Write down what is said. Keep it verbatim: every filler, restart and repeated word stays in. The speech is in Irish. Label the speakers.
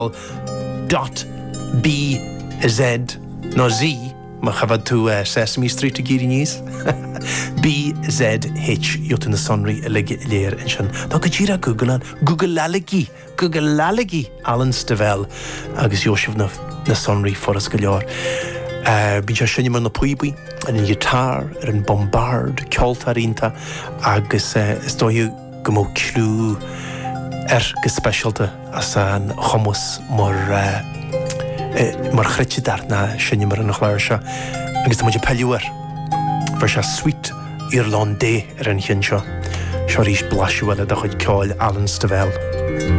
Speaker 1: dot B Z no Z ma chafad tú uh, Sesame Street a gíri níos B Z H yut in the sunry lig léir in sin tá go tíra Google Google lalagi Google lalagi Alan Stivell agus Joseph na, na sunry forras go leor uh, bín se sinne mar na puibi an in guitar ar an bombard ceoltarínta agus uh, is dói go mó clú er go specialta as an chomus mar uh, uh, mar chritse darna sinne mar an chláir se agus tá muidir pellúar for se sweet Irlandais ar an chin seo seo rís blasúile a chuid ceáil Alan Stivell.